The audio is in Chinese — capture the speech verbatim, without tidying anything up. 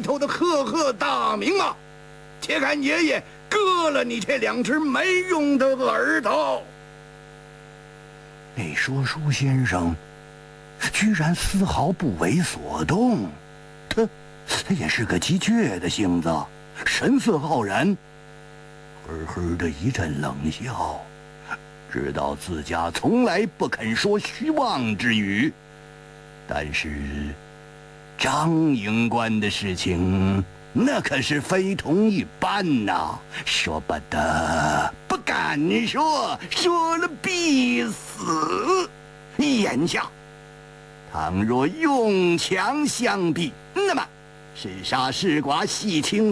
头的赫赫大名啊！且看爷爷割了你这两只没用的耳朵！ 那说书先生居然丝毫不为所动，他他也是个极倔的性子，神色浩然，呵呵的一阵冷笑，知道自家从来不肯说虚妄之语，但是张营官的事情那可是非同一般呐，说不得，不敢说，说了必死。眼下倘若用强相逼，那么是杀是剐，细清